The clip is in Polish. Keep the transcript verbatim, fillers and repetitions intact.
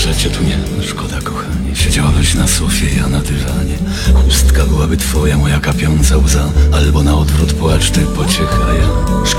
że cię tu nie... Szkoda, kochanie, siedziałabyś na sofie, ja na dywanie. Chustka byłaby twoja, moja kapiąca łza, albo na odwrót płacz, ty pociecha ja.